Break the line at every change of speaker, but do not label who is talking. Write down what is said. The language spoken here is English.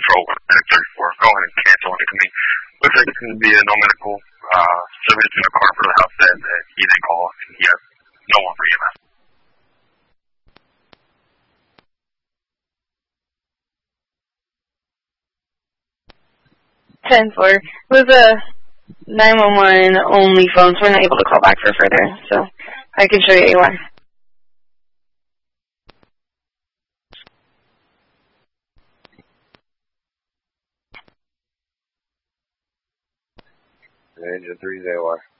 control with that 34. Go ahead and cancel it. I mean, looks like it's going to be a no medical service in the car for the house that he didn't call, and he has no one for EMS.
10-4. It was a 911 only phone, so we're not able to call back for further. So I can show you AY.
Engine 3's AY.